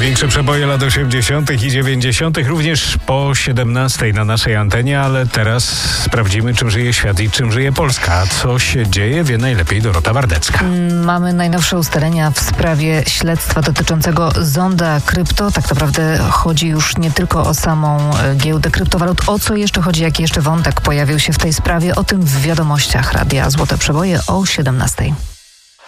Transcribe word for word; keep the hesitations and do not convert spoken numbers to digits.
Największe przeboje lat osiemdziesiątych i dziewięćdziesiątych również po siedemnastej na naszej antenie, ale teraz sprawdzimy, czym żyje świat i czym żyje Polska. Co się dzieje, wie najlepiej Dorota Wardecka. Mamy najnowsze ustalenia w sprawie śledztwa dotyczącego Zonda Krypto. Tak naprawdę chodzi już nie tylko o samą giełdę kryptowalut. O co jeszcze chodzi, jaki jeszcze wątek pojawił się w tej sprawie? O tym w wiadomościach Radia Złote Przeboje o siedemnastej.